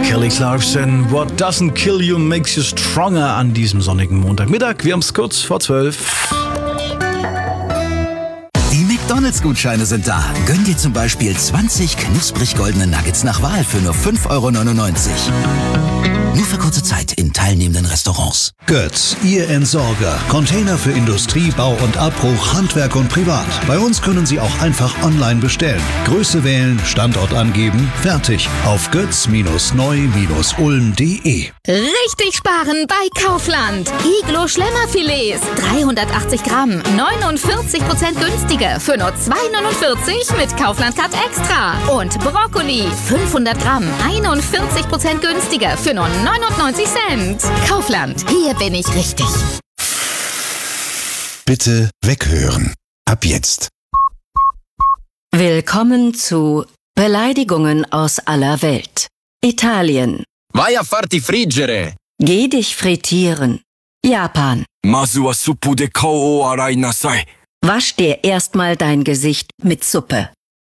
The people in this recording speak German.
Kelly Clarkson, What Doesn't Kill You Makes You Stronger an diesem sonnigen Montagmittag. Wir haben es kurz vor 12. Die McDonalds-Gutscheine sind da. Gönn dir zum Beispiel 20 knusprig goldene Nuggets nach Wahl für nur 5,99 €. Nur für kurze Zeit in teilnehmenden Restaurants. Götz, Ihr Entsorger. Container für Industrie, Bau und Abbruch, Handwerk und Privat. Bei uns können Sie auch einfach online bestellen. Größe wählen, Standort angeben, fertig. Auf götz-neu-ulm.de. Richtig sparen bei Kaufland. Iglo Schlemmerfilets, 380 Gramm, 49% günstiger für nur 2,49 € mit Kaufland-Card Extra. Und Brokkoli, 500 Gramm, 41% günstiger für nur 99 Cent. Kaufland, hier bin ich richtig. Bitte weghören. Ab jetzt. Willkommen zu Beleidigungen aus aller Welt. Italien. Vai a farti friggere. Geh dich frittieren. Japan. Masu wa suppu de kou o arai nasai. Wasch dir erstmal dein Gesicht mit Suppe.